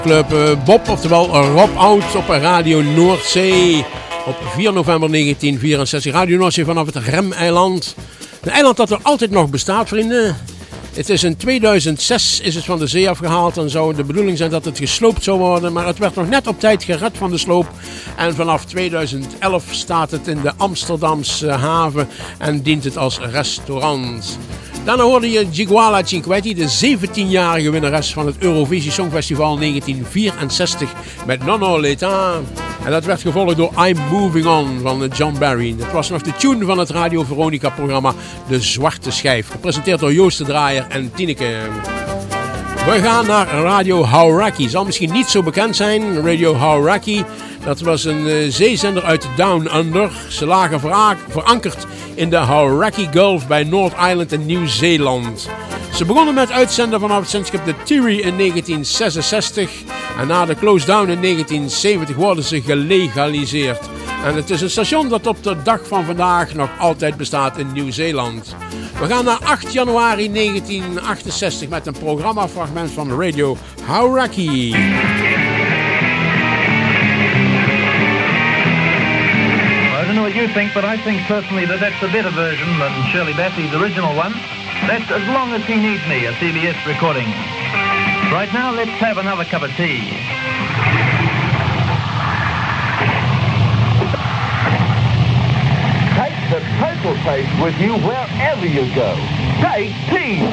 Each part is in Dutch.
Club Bob, oftewel Rob Oud op Radio Noordzee op 4 november 1964. Radio Noordzee vanaf het Remeiland. Een eiland dat er altijd nog bestaat, vrienden. Het is in 2006 is het van de zee afgehaald en zou de bedoeling zijn dat het gesloopt zou worden. Maar het werd nog net op tijd gered van de sloop. En vanaf 2011 staat het in de Amsterdamse haven en dient het als restaurant. Daarna hoorde je Giguala Cinquetti, de 17-jarige winnares van het Eurovisie Songfestival 1964 met Nonno l'Età. En dat werd gevolgd door I'm Moving On van John Barry. Dat was nog de tune van het Radio Veronica programma De Zwarte Schijf. Gepresenteerd door Joost de Draaier en Tineke. We gaan naar Radio Hauraki. Zal misschien niet zo bekend zijn. Radio Hauraki, dat was een zeezender uit Down Under. Ze lagen verankerd in de Hauraki Gulf bij North Island in Nieuw-Zeeland. Ze begonnen met uitzenden vanaf het zendschip de Theory in 1966. En na de close down in 1970 worden ze gelegaliseerd. En het is een station dat op de dag van vandaag nog altijd bestaat in Nieuw-Zeeland. We gaan naar 8 januari 1968 met een programmafragment van Radio Hauraki. I don't know what you think, but I think personally that that's a better version than Shirley Bassey's original one. That's As Long As He Needs Me, a CBS recording. Right now, let's have another cup of tea. Take the total taste with you wherever you go. Take tea.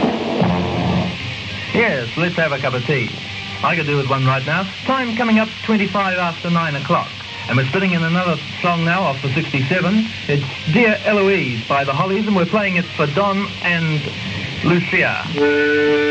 Yes, let's have a cup of tea. I could do with one right now. Time coming up 25 after 9 o'clock. And we're spitting in another song now off the 67. It's Dear Eloise by the Hollies, and we're playing it for Don and Lucia.